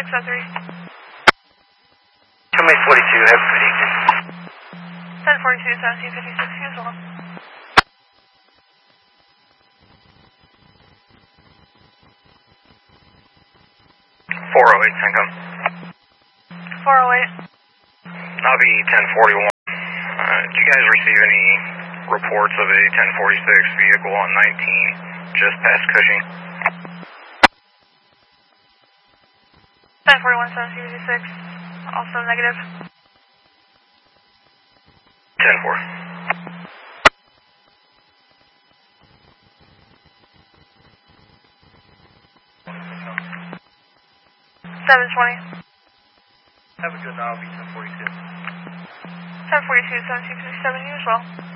Come 42, have a good evening. 1042, 1756, use one. Come. 408. I'll be 1041. Did you guys receive any reports of a 1046 vehicle on 19 just past Cushing? 1041, 1756, also negative. 10-4. 720. Have a good night. I'll be 1042. 1042, 1757, you as well.